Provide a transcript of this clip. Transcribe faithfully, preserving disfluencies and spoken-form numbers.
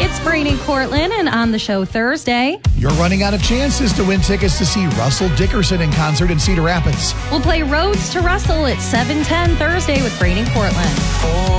It's Brainy Cortland, and on the show Thursday, you're running out of chances to win tickets to see Russell Dickerson in concert in Cedar Rapids. We'll play Roads to Russell at seven ten Thursday with Brainy Cortland.